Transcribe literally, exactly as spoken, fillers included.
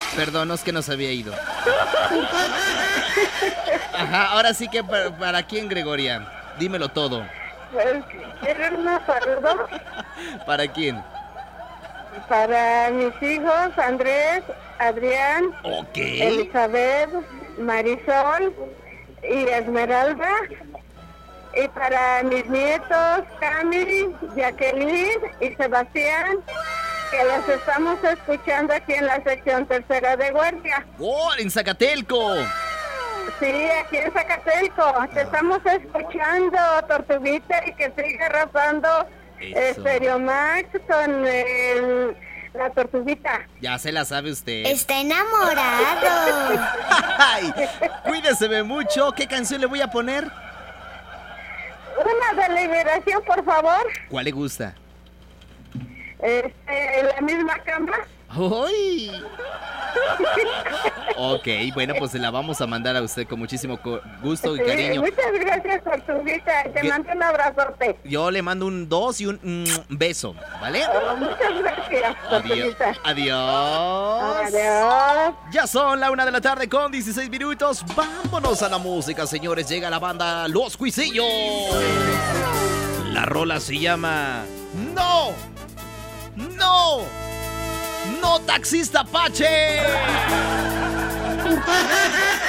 Perdón, no es que nos había ido. Ajá, ahora sí que para, ¿para quién, Gregoria? Dímelo todo. Pues, quiero unos saludos ¿Para quién? para mis hijos, Andrés, Adrián, Ok. Elizabeth, Marisol y Esmeralda. Y para mis nietos, Cami, Jacqueline y Sebastián, que los estamos escuchando aquí en la sección tercera de guardia. ¡Oh, en Zacatelco! Sí, aquí en Zacatelco. Te estamos escuchando, Tortuguita, y que sigue rapando Stereo Max con el, la Tortuguita. Ya se la sabe usted. Está enamorado. Ay, cuídeseme mucho. ¿Qué canción le voy a poner? Una de Liberación, por favor. ¿Cuál le gusta? Este, en la misma cama. ¡Uy! Ok, bueno, pues se la vamos a mandar a usted con muchísimo gusto y Sí, cariño. muchas gracias, Tortuguita. Te ¿Qué? mando un abrazote. Yo le mando un dos y un mm, beso, ¿vale? Oh, muchas gracias, Adiós. Tortuguita. Adiós. Adiós. Ya son la una de la tarde con dieciséis minutos. Vámonos a la música, señores. Llega la banda Los Cuisillos. La rola se llama No. No. No, taxista Pache.